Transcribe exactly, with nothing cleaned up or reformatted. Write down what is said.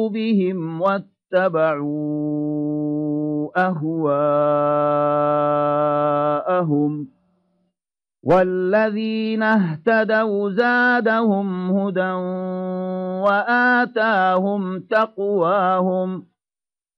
بهم واتبعوا أهواءهم والذين اهتدوا زادهم هدى وآتاهم تقواهم